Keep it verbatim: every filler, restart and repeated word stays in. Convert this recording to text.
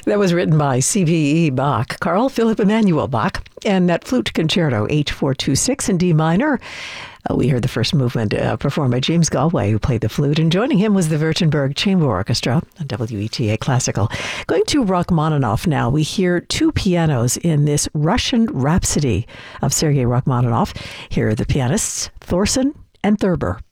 That was written by C V E Bach, Carl Philipp Emanuel Bach, and that flute concerto H four two six in D minor. Uh, we heard the first movement uh, performed by James Galway, who played the flute, and joining him was the Württemberg Chamber Orchestra on W E T A Classical. Going to Rachmaninoff now, we hear two pianos in this Russian Rhapsody of Sergei Rachmaninoff. Here are the pianists, Thorson and Thurber.